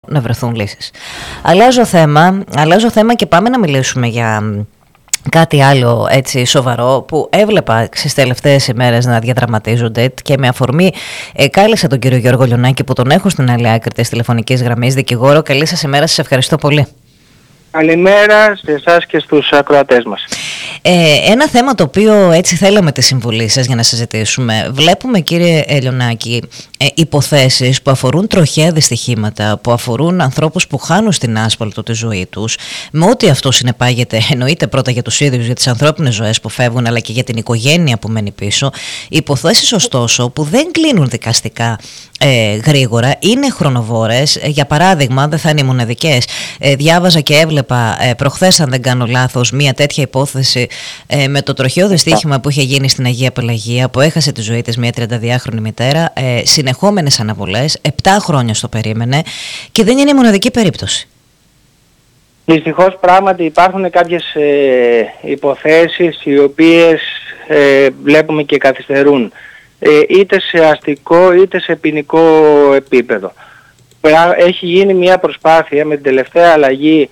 να βρεθούν λύσεις. Αλλάζω θέμα και πάμε να μιλήσουμε για κάτι άλλο έτσι σοβαρό που έβλεπα στις τελευταίες ημέρες να διαδραματίζονται και με αφορμή κάλεσα τον κύριο Γιώργο Λιονάκη που τον έχω στην άλλη άκρη της τηλεφωνικής γραμμής, δικηγόρο. Καλή σας ημέρα, σας ευχαριστώ πολύ. Καλημέρα σε εσάς και στους ακροατές μας. Ένα θέμα το οποίο έτσι θέλαμε τη συμβουλή σας για να συζητήσουμε. Βλέπουμε, κύριε Λιονάκη, υποθέσεις που αφορούν τροχαία δυστυχήματα, που αφορούν ανθρώπους που χάνουν στην άσφαλτο τη ζωή τους, με ό,τι αυτό συνεπάγεται, εννοείται πρώτα για τους ίδιους, για τις ανθρώπινες ζωές που φεύγουν, αλλά και για την οικογένεια που μένει πίσω. Υποθέσεις ωστόσο που δεν κλείνουν δικαστικά γρήγορα, είναι χρονοβόρες. Για παράδειγμα, δεν θα είναι οι μοναδικές. Διάβαζα και έβλεπα προχθές, αν δεν κάνω λάθος, μία τέτοια υπόθεση με το τροχαίο δυστύχημα που είχε γίνει στην Αγία Πελαγία, που έχασε τη ζωή της μια 32χρονη μητέρα, συνεχόμενες αναβολές, 7 χρόνια στο περίμενε, και δεν είναι η μοναδική περίπτωση. Δυστυχώς πράγματι υπάρχουν κάποιες υποθέσεις οι οποίες βλέπουμε και καθυστερούν, είτε σε αστικό είτε σε ποινικό επίπεδο. Έχει γίνει μια προσπάθεια με την τελευταία αλλαγή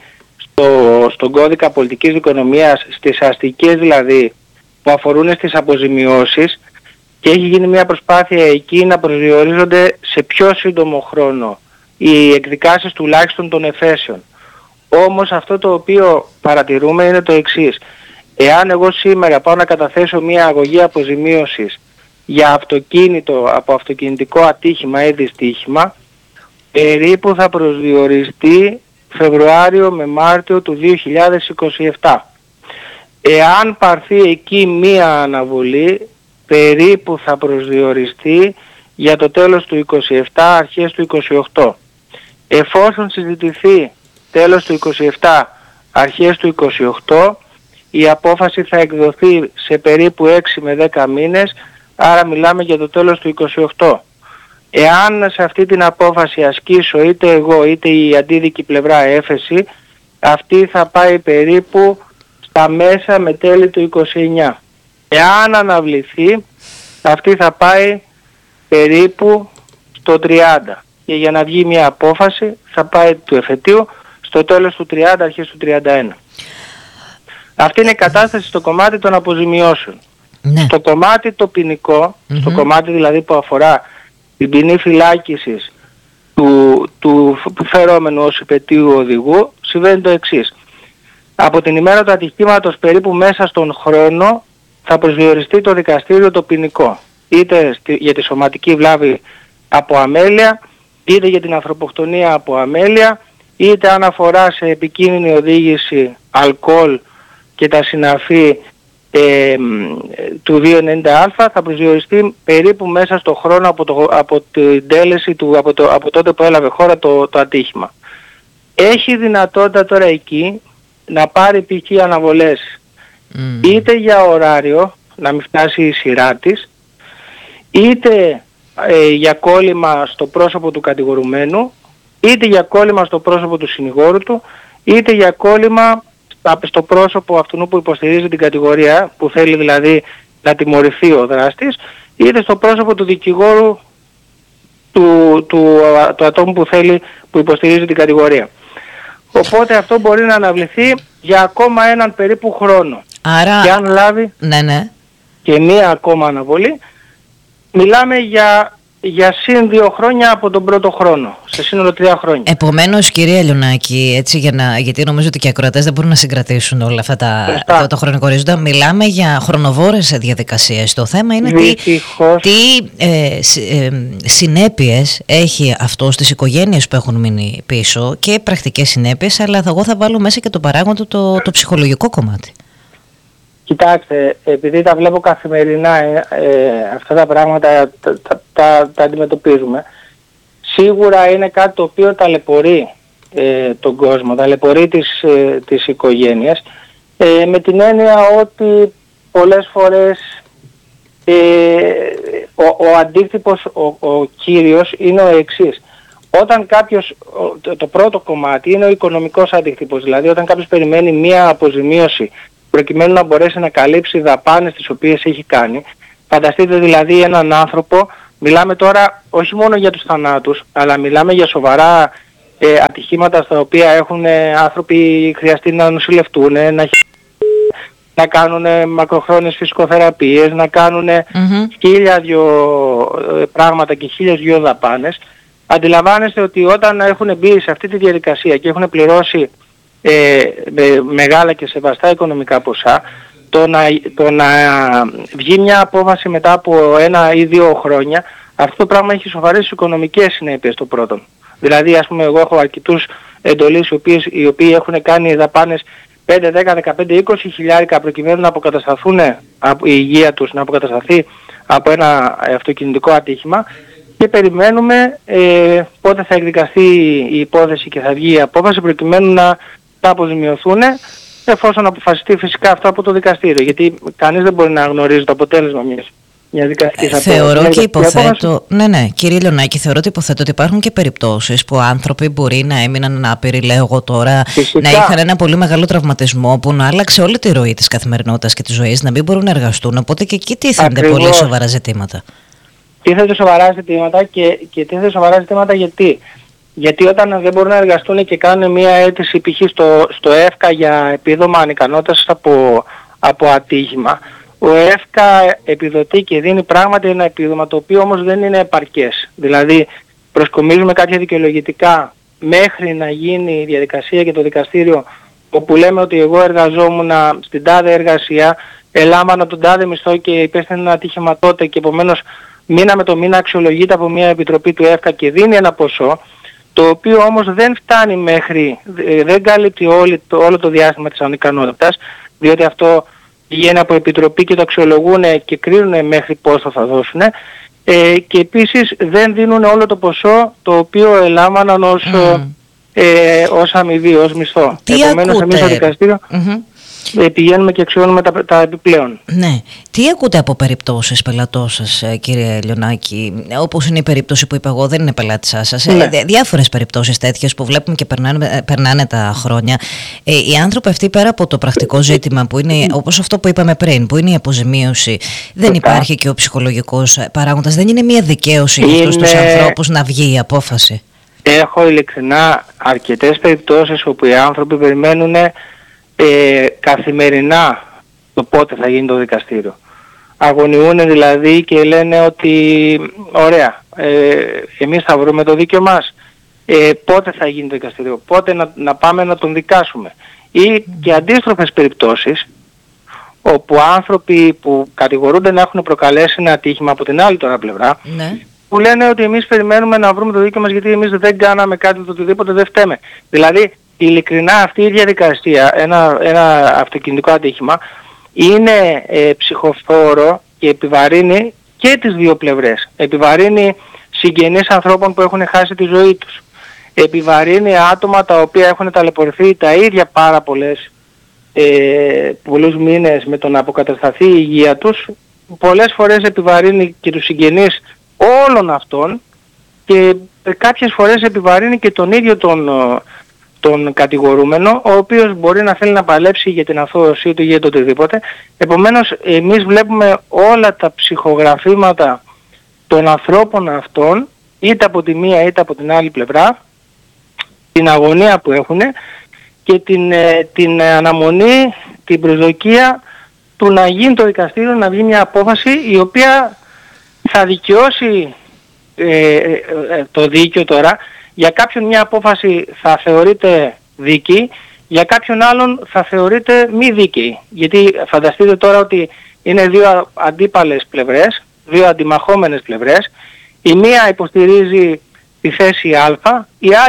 στον κώδικα πολιτικής οικονομίας, στις αστικές δηλαδή που αφορούν στις αποζημιώσεις, και έχει γίνει μια προσπάθεια εκεί να προσδιορίζονται σε πιο σύντομο χρόνο οι εκδικάσεις τουλάχιστον των εφέσεων. Όμως αυτό το οποίο παρατηρούμε είναι το εξής. Εάν εγώ σήμερα πάω να καταθέσω μια αγωγή αποζημίωσης για αυτοκίνητο από αυτοκινητικό ατύχημα ή δυστύχημα, περίπου θα προσδιοριστεί Φεβρουάριο με Μάρτιο του 2027. Εάν πάρθει εκεί μία αναβολή, περίπου θα προσδιοριστεί για το τέλος του 27, αρχές του 28. Εφόσον συζητηθεί τέλος του 27, αρχές του 28, η απόφαση θα εκδοθεί σε περίπου 6 με 10 μήνες, άρα μιλάμε για το τέλος του 28. Εάν σε αυτή την απόφαση ασκήσω είτε εγώ είτε η αντίδικη πλευρά έφεση, αυτή θα πάει περίπου στα μέσα με τέλη του 29. Εάν αναβληθεί, αυτή θα πάει περίπου στο 30. Και για να βγει μια απόφαση θα πάει του εφετείου στο τέλος του 30, αρχές του 31. Αυτή είναι η κατάσταση στο κομμάτι των αποζημιώσεων. Ναι. Στο κομμάτι το ποινικό, στο κομμάτι δηλαδή που αφορά την ποινή φυλάκισης του φερόμενου ως υπετείου οδηγού, συμβαίνει το εξής. Από την ημέρα του ατυχήματος περίπου μέσα στον χρόνο θα προσδιοριστεί το δικαστήριο το ποινικό, είτε για τη σωματική βλάβη από αμέλεια, είτε για την ανθρωποκτονία από αμέλεια, είτε αν αφορά σε επικίνδυνη οδήγηση, αλκοόλ και τα συναφή του 290α, θα προσδιοριστεί περίπου μέσα στο χρόνο από την τέλεση από τότε που έλαβε χώρα το ατύχημα. Έχει δυνατότητα τώρα εκεί να πάρει π.χ. αναβολές είτε για ωράριο, να μην φτάσει η σειρά της, είτε για κόλλημα στο πρόσωπο του κατηγορουμένου, είτε για κόλλημα στο πρόσωπο του συνηγόρου του, είτε για κόλλημα στο πρόσωπο αυτού που υποστηρίζει την κατηγορία, που θέλει δηλαδή να τιμωρηθεί ο δράστης, είτε στο πρόσωπο του δικηγόρου του ατόμου που υποστηρίζει την κατηγορία. Οπότε αυτό μπορεί να αναβληθεί για ακόμα έναν περίπου χρόνο. Άρα... Και αν λάβει και μία ακόμα αναβολή, μιλάμε για συν 2 χρόνια από τον πρώτο χρόνο, σε σύνολο 3 χρόνια. Επομένως, κυρία Λιονάκη, έτσι, γιατί νομίζω ότι και οι ακροατές δεν μπορούν να συγκρατήσουν όλα αυτά το χρονικό ορίζοντα, μιλάμε για χρονοβόρες διαδικασίες. Το θέμα είναι τι συνέπειες έχει αυτό στις οικογένειες που έχουν μείνει πίσω, και πρακτικές συνέπειες, αλλά εγώ θα βάλω μέσα και το παράγοντα το ψυχολογικό κομμάτι. Κοιτάξτε, επειδή τα βλέπω καθημερινά αυτά τα πράγματα τα αντιμετωπίζουμε, σίγουρα είναι κάτι το οποίο ταλαιπωρεί τον κόσμο, ταλαιπωρεί τις οικογένειες, με την έννοια ότι πολλές φορές ο αντίκτυπος ο κύριος είναι ο εξής. Όταν κάποιος, το πρώτο κομμάτι είναι ο οικονομικός αντίκτυπος, δηλαδή όταν κάποιος περιμένει μία αποζημίωση προκειμένου να μπορέσει να καλύψει δαπάνες τις οποίες έχει κάνει. Φανταστείτε δηλαδή έναν άνθρωπο, μιλάμε τώρα όχι μόνο για τους θανάτους, αλλά μιλάμε για σοβαρά ατυχήματα στα οποία έχουν άνθρωποι χρειαστεί να νοσηλευτούν, να κάνουν μακροχρόνιες φυσικοθεραπείες, να κάνουν χίλια δυο πράγματα και χίλιες δυο δαπάνες. Αντιλαμβάνεστε ότι όταν έχουν μπει σε αυτή τη διαδικασία και έχουν πληρώσει μεγάλα και σεβαστά οικονομικά ποσά, το να βγει μια απόφαση μετά από 1 ή 2 χρόνια, αυτό το πράγμα έχει σοβαρές οικονομικές συνέπειες το πρώτον. Δηλαδή, ας πούμε, εγώ έχω αρκετούς εντολείς οι οποίοι έχουν κάνει δαπάνες 5, 10, 15, 20 χιλιάρικα προκειμένου να αποκατασταθούν από η υγεία τους, να αποκατασταθεί από ένα αυτοκινητικό ατύχημα, και περιμένουμε πότε θα εκδικαστεί η υπόθεση και θα βγει η απόφαση προκειμένου να τα αποζημιωθούν, εφόσον αποφασιστεί φυσικά αυτό από το δικαστήριο. Γιατί κανείς δεν μπορεί να γνωρίζει το αποτέλεσμα μιας δικαστικής απόφασης. Θεωρώ και υποθέτω, ναι, κύριε Λιονάκη, θεωρώ ότι υποθέτω ότι υπάρχουν και περιπτώσεις που άνθρωποι μπορεί να έμειναν άπειροι, λέω εγώ τώρα, φυσικά, να είχαν ένα πολύ μεγάλο τραυματισμό που να άλλαξε όλη τη ροή της καθημερινότητας και της ζωής, να μην μπορούν να εργαστούν. Οπότε και εκεί τίθενται πολύ σοβαρά ζητήματα. Τίθενται σοβαρά ζητήματα και τίθενται σοβαρά ζητήματα γιατί όταν δεν μπορούν να εργαστούν και κάνουν μια αίτηση π.χ. στο ΕΦΚΑ για επίδομα ανικανότητας από ατύχημα, ο ΕΦΚΑ επιδοτεί και δίνει πράγματι ένα επίδομα, το οποίο όμως δεν είναι επαρκές. Δηλαδή προσκομίζουμε κάποια δικαιολογητικά μέχρι να γίνει η διαδικασία και το δικαστήριο, όπου λέμε ότι εγώ εργαζόμουν στην τάδε εργασία, ελάμβανα τον τάδε μισθό και υπέστη ένα ατύχημα τότε, και επομένως μήνα με το μήνα αξιολογείται από μια επιτροπή του ΕΦΚΑ και δίνει ένα ποσό, το οποίο όμως δεν φτάνει δεν καλύπτει όλο το διάστημα της ανικανότητας, διότι αυτό πηγαίνει από επιτροπή και το αξιολογούν και κρίνουν μέχρι πόσο θα δώσουν, και επίσης δεν δίνουν όλο το ποσό το οποίο ελάμβαναν ως αμοιβή, ως μισθό. Επομένως εμείς στο δικαστήριο πηγαίνουμε και αξιώνουμε τα επιπλέον. Ναι. Τι ακούτε από περιπτώσεις πελατών σας, κύριε Λιονάκη, όπως είναι η περίπτωση που είπα εγώ, δεν είναι πελάτης σας, διάφορες περιπτώσεις τέτοιες που βλέπουμε και περνάνε τα χρόνια. Οι άνθρωποι αυτοί, πέρα από το πρακτικό ζήτημα που είναι όπως αυτό που είπαμε πριν, που είναι η αποζημίωση, δεν υπάρχει και ο ψυχολογικός παράγοντας, δεν είναι μια δικαίωση για αυτούς τους ανθρώπους να βγει η απόφαση? Έχω ειλικρινά αρκετές περιπτώσεις όπου οι άνθρωποι περιμένουν καθημερινά το πότε θα γίνει το δικαστήριο. Αγωνιούν δηλαδή και λένε ότι ωραία, εμείς θα βρούμε το δίκαιο μας, πότε θα γίνει το δικαστήριο, πότε να πάμε να τον δικάσουμε. Ή και αντίστροφες περιπτώσεις όπου άνθρωποι που κατηγορούνται να έχουν προκαλέσει ένα ατύχημα από την άλλη τώρα πλευρά, που λένε ότι εμείς περιμένουμε να βρούμε το δίκαιο μας γιατί εμείς δεν κάναμε κάτι, το οτιδήποτε, δεν φταίμε. Δηλαδή ειλικρινά αυτή η διαδικασία, ένα αυτοκινητικό ατύχημα, είναι ψυχοφόρο και επιβαρύνει και τις δύο πλευρές. Επιβαρύνει συγγενείς ανθρώπων που έχουν χάσει τη ζωή τους. Επιβαρύνει άτομα τα οποία έχουν ταλαιπωρηθεί τα ίδια πάρα πολλούς μήνες με το να αποκατασταθεί η υγεία τους. Πολλές φορές επιβαρύνει και τους συγγενείς όλων αυτών και κάποιες φορές επιβαρύνει και τον ίδιο τον κατηγορούμενο, ο οποίος μπορεί να θέλει να παλέψει για την αθώωσή του ή για το οτιδήποτε. Επομένως εμείς βλέπουμε όλα τα ψυχογραφήματα των ανθρώπων αυτών, είτε από τη μία είτε από την άλλη πλευρά, την αγωνία που έχουν και την αναμονή, την προσδοκία του να γίνει το δικαστήριο, να βγει μια απόφαση η οποία θα δικαιώσει το δίκαιο τώρα. Για κάποιον μια απόφαση θα θεωρείται δίκαιη, για κάποιον άλλον θα θεωρείται μη δίκαιη. Γιατί φανταστείτε τώρα ότι είναι δύο αντίπαλες πλευρές, δύο αντιμαχόμενες πλευρές. Η μία υποστηρίζει τη θέση Α,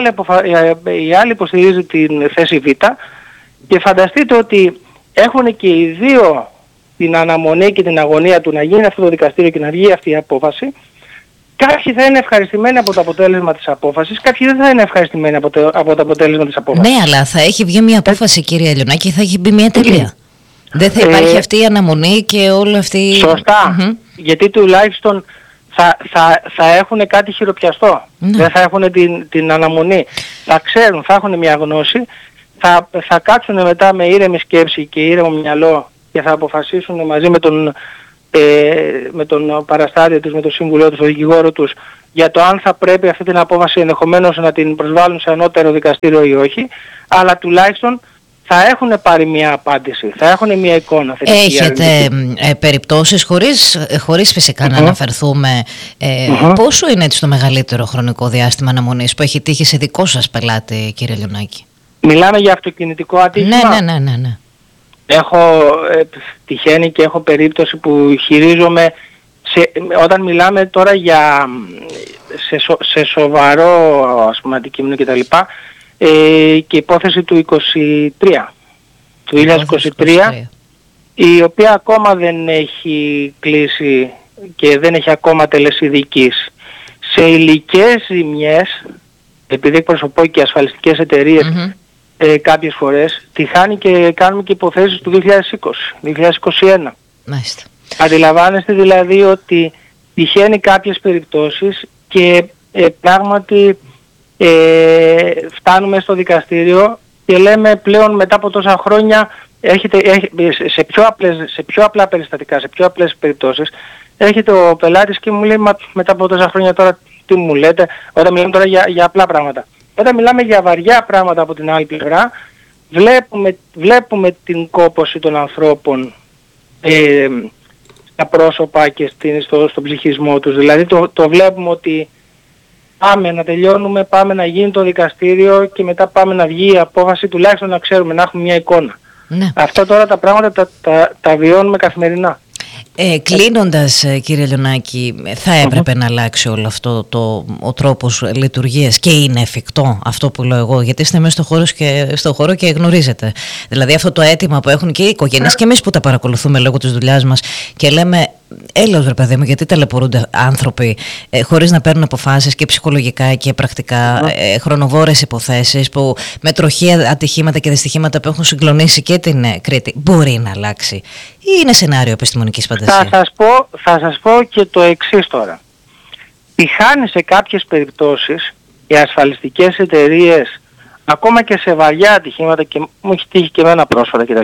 η άλλη υποστηρίζει την θέση Β, και φανταστείτε ότι έχουν και οι δύο την αναμονή και την αγωνία του να γίνει αυτό το δικαστήριο και να βγει αυτή η απόφαση. Κάποιοι θα είναι ευχαριστημένοι από το αποτέλεσμα της απόφασης, κάποιοι δεν θα είναι ευχαριστημένοι από το αποτέλεσμα της απόφασης. Ναι, αλλά θα έχει βγει μια απόφαση, κύριε Λιονάκη, θα έχει μπει μια τελεία. Δεν θα υπάρχει αυτή η αναμονή και όλη αυτή... Σωστά, γιατί τουλάχιστον θα έχουν κάτι χειροπιαστό. Δεν θα έχουν την αναμονή. Θα ξέρουν, θα έχουν μια γνώση, θα κάτσουν μετά με ήρεμη σκέψη και ήρεμο μυαλό και θα αποφασίσουν μαζί με τον παραστάτη τους, με τον σύμβουλό τους, τον δικηγόρο τους, για το αν θα πρέπει αυτή την απόφαση ενδεχομένως να την προσβάλλουν σε ανώτερο δικαστήριο ή όχι, αλλά τουλάχιστον θα έχουν πάρει μια απάντηση, θα έχουν μια εικόνα. Έχετε περιπτώσεις, χωρίς φυσικά να αναφερθούμε, πόσο είναι έτσι το μεγαλύτερο χρονικό διάστημα αναμονής που έχει τύχει σε δικό σας πελάτη, κύριε Λιονάκη? Μιλάμε για αυτοκινητικό ατύχημα. Ναι. Έχω τυχαίνει και έχω περίπτωση που χειρίζομαι, όταν μιλάμε τώρα για σε σοβαρό, ας πούμε, αντικείμενο κτλ. Και υπόθεση του 2023, η οποία ακόμα δεν έχει κλείσει και δεν έχει ακόμα τελέσει δικής. Σε υλικές ζημιές, επειδή εκπροσωπώ και ασφαλιστικές εταιρείες κάποιες φορές, τυχάνει και κάνουμε και υποθέσεις του 2020-2021. Μάλιστα. Αντιλαμβάνεστε δηλαδή ότι τυχαίνει κάποιες περιπτώσεις και πράγματι φτάνουμε στο δικαστήριο και λέμε πλέον μετά από τόσα χρόνια σε πιο απλά περιστατικά, σε πιο απλές περιπτώσεις, έρχεται ο πελάτης και μου λέει μετά από τόσα χρόνια τώρα τι μου λέτε, όταν μιλάμε τώρα για απλά πράγματα. Όταν μιλάμε για βαριά πράγματα από την άλλη πλευρά, βλέπουμε την κόπωση των ανθρώπων στα πρόσωπα και στον ψυχισμό τους. Δηλαδή το βλέπουμε ότι πάμε να τελειώνουμε, πάμε να γίνει το δικαστήριο και μετά πάμε να βγει η απόφαση, τουλάχιστον να ξέρουμε, να έχουμε μια εικόνα. Ναι. Αυτά τώρα τα πράγματα τα βιώνουμε καθημερινά. Κλείνοντας, κύριε Λιονάκη, θα έπρεπε να αλλάξει όλο αυτό ο τρόπος λειτουργίας και είναι εφικτό αυτό που λέω εγώ, γιατί είστε μέσα στο χώρο και γνωρίζετε. Δηλαδή αυτό το αίτημα που έχουν και οι οικογένειες και εμείς που τα παρακολουθούμε λόγω της δουλειάς μας και λέμε έλεος ρε παιδί μου, γιατί ταλαιπωρούνται άνθρωποι χωρίς να παίρνουν αποφάσεις και ψυχολογικά και πρακτικά, χρονοβόρες υποθέσεις που με τροχαία ατυχήματα και δυστυχήματα που έχουν συγκλονίσει και την Κρήτη, μπορεί να αλλάξει ή είναι σενάριο επιστημονικής φαντασίας? Θα σας πω και το εξής τώρα. Τυχάνει σε κάποιες περιπτώσεις οι ασφαλιστικές εταιρείες, ακόμα και σε βαριά ατυχήματα, και μου έχει τύχει και εμένα πρόσφατα κτλ.,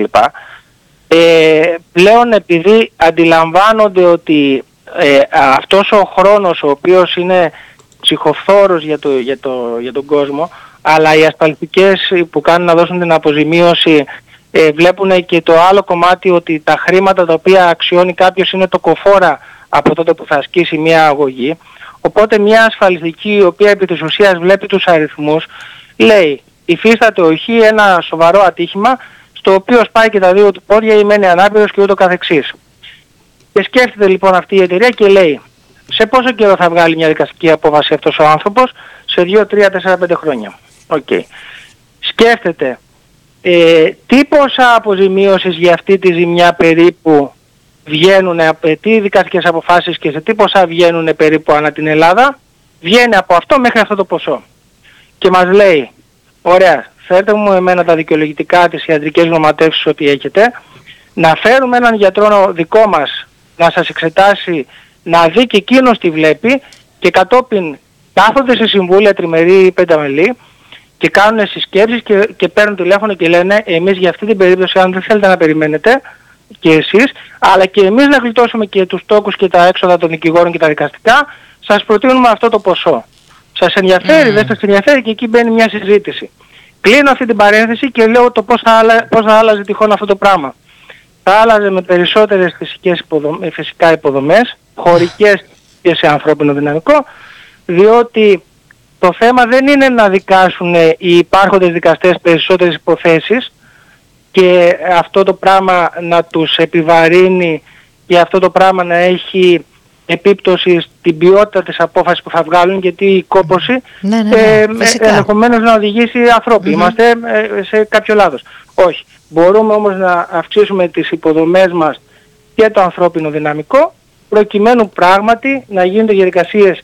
πλέον επειδή αντιλαμβάνονται ότι αυτός ο χρόνος ο οποίος είναι ψυχοφθόρος για τον κόσμο, αλλά οι ασφαλιστικές που κάνουν να δώσουν την αποζημίωση βλέπουν και το άλλο κομμάτι, ότι τα χρήματα τα οποία αξιώνει κάποιος είναι το κοφόρα από τότε που θα ασκήσει μια αγωγή. Οπότε μια ασφαλιστική η οποία επί της ουσίας βλέπει τους αριθμούς λέει υφίσταται όχι ένα σοβαρό ατύχημα στο οποίο σπάει και τα δύο του πόδια ή μένει ανάπηρος και ούτω καθεξής. Και σκέφτεται λοιπόν αυτή η εταιρεία και λέει σε πόσο καιρό θα βγάλει μια δικαστική απόφαση αυτός ο άνθρωπος? Σε 2, 3, 4, 5 χρόνια. Okay. Σκέφτεται τι πόσα αποζημίωσης για αυτή τη ζημιά περίπου βγαίνουν, τι δικαστικές αποφάσεις και σε τι πόσα βγαίνουν περίπου ανά την Ελλάδα, βγαίνει από αυτό μέχρι αυτό το ποσό. Και μας λέει, ωραία, φέρτε μου εμένα τα δικαιολογητικά, τις ιατρικές γνωματεύσεις ότι έχετε, να φέρουμε έναν γιατρό δικό μας να σας εξετάσει, να δει και εκείνος τι βλέπει και κατόπιν κάθονται σε συμβούλια τριμερή ή πενταμελή και κάνουν συσκέψεις και παίρνουν τηλέφωνο και λένε εμείς για αυτή την περίπτωση, αν δεν θέλετε να περιμένετε και εσείς, αλλά και εμείς να γλιτώσουμε και τους τόκους και τα έξοδα των δικηγόρων και τα δικαστικά, σας προτείνουμε αυτό το ποσό. Σας ενδιαφέρει, δεν σας ενδιαφέρει? Και εκεί μπαίνει μια συζήτηση. Κλείνω αυτή την παρένθεση και λέω το πώς θα άλλαζε τυχόν αυτό το πράγμα. Θα άλλαζε με περισσότερες φυσικά υποδομές, χωρικές και σε ανθρώπινο δυναμικό, διότι το θέμα δεν είναι να δικάσουν οι υπάρχοντες δικαστές περισσότερες υποθέσεις και αυτό το πράγμα να τους επιβαρύνει και αυτό το πράγμα να έχει επίπτωση στην ποιότητα της απόφασης που θα βγάλουν, γιατί η κόπωση ενδεχομένως να οδηγήσει ανθρώποι. Είμαστε σε κάποιο λάθος. Όχι. Μπορούμε όμως να αυξήσουμε τις υποδομές μας και το ανθρώπινο δυναμικό προκειμένου πράγματι να γίνονται διαδικασίες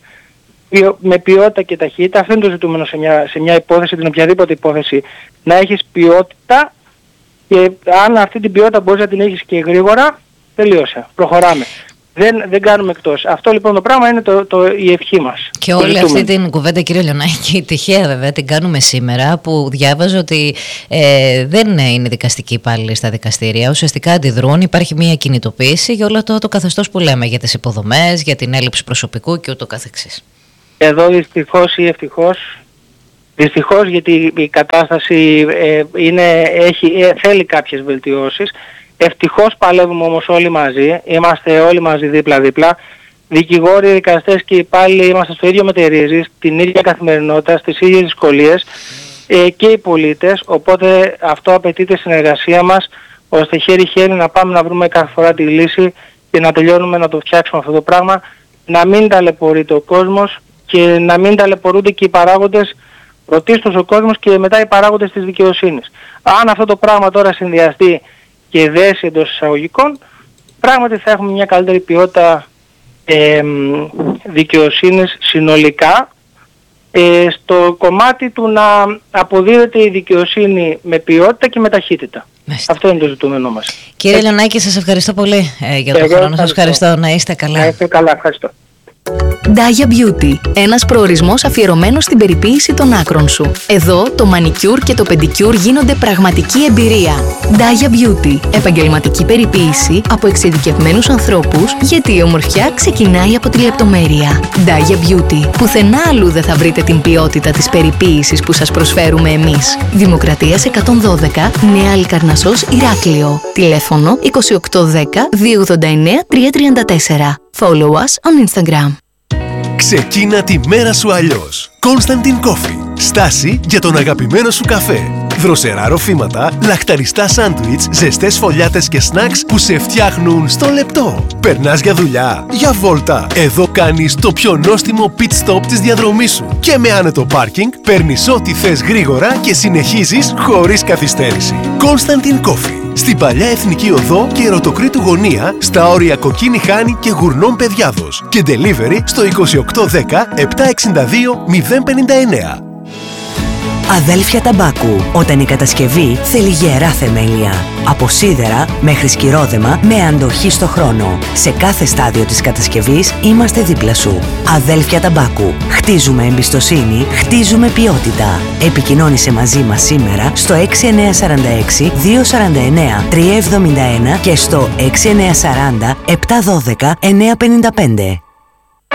με ποιότητα και ταχύτητα. Αυτό είναι το ζητούμενο σε μια υπόθεση, την οποιαδήποτε υπόθεση, να έχεις ποιότητα και αν αυτή την ποιότητα μπορείς να την έχεις και γρήγορα, τελείωσε. Προχωράμε. Δεν κάνουμε εκτός. Αυτό λοιπόν το πράγμα είναι η ευχή μας. Και όλη αυτή την κουβέντα, κύριε Λιονάκη, τυχαία βέβαια την κάνουμε σήμερα, που διάβαζα ότι δεν είναι δικαστικοί υπάλληλοι στα δικαστήρια. Ουσιαστικά αντιδρούν, υπάρχει μια κινητοποίηση για όλο το καθεστώς που λέμε, για τις υποδομές, για την έλλειψη προσωπικού και ούτω καθεξής. Εδώ δυστυχώς ή ευτυχώς, δυστυχώς γιατί η κατάσταση θέλει κάποιες βελτιώσεις. Ευτυχώς παλεύουμε όμως όλοι μαζί, είμαστε όλοι μαζί δίπλα-δίπλα. Δικηγόροι, δικαστές και υπάλληλοι είμαστε στο ίδιο μετερίζει, την ίδια καθημερινότητα, στις ίδιες δυσκολίες και οι πολίτες, οπότε αυτό απαιτεί τη συνεργασία μας, ώστε χέρι-χέρι να πάμε να βρούμε κάθε φορά τη λύση και να τελειώνουμε να το φτιάξουμε αυτό το πράγμα, να μην ταλαιπωρείται ο κόσμος και να μην ταλαιπωρούνται και οι παράγοντες, πρωτίστως ο κόσμος και μετά οι παράγοντες της δικαιοσύνης. Αν αυτό το πράγμα τώρα συνδυαστεί και δέσει εντός εισαγωγικών, πράγματι θα έχουμε μια καλύτερη ποιότητα δικαιοσύνης συνολικά, στο κομμάτι του να αποδίδεται η δικαιοσύνη με ποιότητα και με ταχύτητα. Αυτό είναι το ζητούμενό μας. Κύριε Ελιονάκη, σας ευχαριστώ πολύ για τον χρόνο. Σας ευχαριστώ. Να είστε καλά. Να είστε καλά, ευχαριστώ. Daya Beauty, ένας προορισμός αφιερωμένος στην περιποίηση των άκρων σου. Εδώ το μανικιούρ και το πεντικιούρ γίνονται πραγματική εμπειρία. Daya Beauty, επαγγελματική περιποίηση από εξειδικευμένους ανθρώπους, γιατί η ομορφιά ξεκινάει από τη λεπτομέρεια. Daya Beauty, πουθενά αλλού δεν θα βρείτε την ποιότητα της περιποίησης που σας προσφέρουμε εμείς. Δημοκρατίας 112, Νέα Αλικαρνασσός, Ηράκλειο. Τηλέφωνο 2810 289 334. Follow us on Instagram. Ξεκίνα τη μέρα σου αλλιώς. Constantin Coffee. Στάση για τον αγαπημένο σου καφέ. Δροσερά ροφήματα, λαχταριστά σάντουιτς, ζεστές φωλιάτες και σνακς που σε φτιάχνουν στο λεπτό. Περνάς για δουλειά, για βόλτα. Εδώ κάνεις το πιο νόστιμο pit stop της διαδρομής σου. Και με άνετο πάρκινγκ παίρνεις ό,τι θες γρήγορα και συνεχίζεις χωρίς καθυστέρηση. Constantin Coffee. Στην Παλιά Εθνική Οδό και Ερωτοκρήτου Γωνία, στα όρια Κοκκίνη Χάνη και Γουρνών Παιδιάδος. Και delivery στο 2810 762 059. Αδέλφια Ταμπάκου. Όταν η κατασκευή θέλει γερά θεμέλια. Από σίδερα μέχρι σκυρόδεμα με αντοχή στο χρόνο. Σε κάθε στάδιο της κατασκευής είμαστε δίπλα σου. Αδέλφια Ταμπάκου. Χτίζουμε εμπιστοσύνη, χτίζουμε ποιότητα. Επικοινώνησε μαζί μας σήμερα στο 6946 249 371 και στο 6940 712 955.